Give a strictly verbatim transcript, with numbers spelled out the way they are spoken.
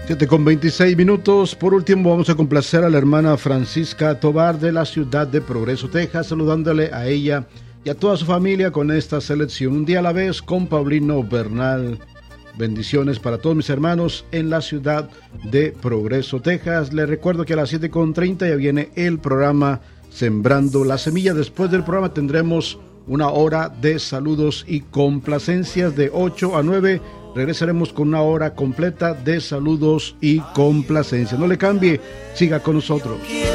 siete con veintiséis minutos. Por último, vamos a complacer a la hermana Francisca Tobar de la ciudad de Progreso, Texas, saludándole a ella y a toda su familia con esta selección. Un día a la vez con Paulino Bernal. Bendiciones para todos mis hermanos en la ciudad de Progreso, Texas. Les recuerdo que a las siete con treinta ya viene el programa Sembrando la Semilla. Después del programa tendremos una hora de saludos y complacencias de ocho a nueve. Regresaremos con una hora completa de saludos y complacencias. No le cambie, siga con nosotros.